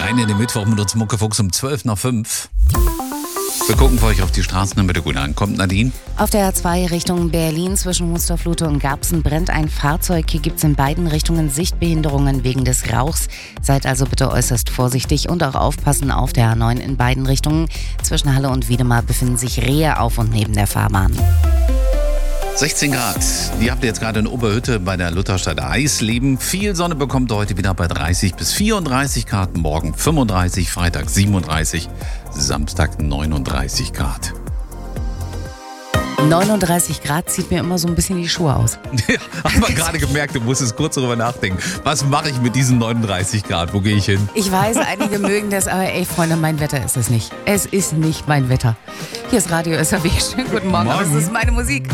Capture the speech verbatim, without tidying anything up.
Rein in den Mittwoch mit uns Muckefuchs um zwölf nach fünf. Wir gucken für euch auf die Straßen, damit ihr gut ankommt. Nadine? Auf der A zwei Richtung Berlin zwischen Musterflute und Garbsen brennt ein Fahrzeug. Hier gibt es in beiden Richtungen Sichtbehinderungen wegen des Rauchs. Seid also bitte äußerst vorsichtig und auch aufpassen auf der A neun in beiden Richtungen. Zwischen Halle und Wiedemar befinden sich Rehe auf und neben der Fahrbahn. sechzehn Grad. Die habt ihr jetzt gerade in Oberhütte bei der Lutherstadt Eisleben. Viel Sonne bekommt ihr heute wieder bei dreißig bis vierunddreißig Grad. Morgen fünfunddreißig, Freitag siebenunddreißig, Samstag neununddreißig Grad. neununddreißig Grad zieht mir immer so ein bisschen die Schuhe aus. Ja, hab mal gerade gemerkt, du musstest kurz darüber nachdenken. Was mache ich mit diesen neununddreißig Grad? Wo gehe ich hin? Ich weiß, einige mögen das, aber ey, Freunde, mein Wetter ist es nicht. Es ist nicht mein Wetter. Hier ist Radio S R W. Schönen guten Morgen, Morgen. aber es ist meine Musik.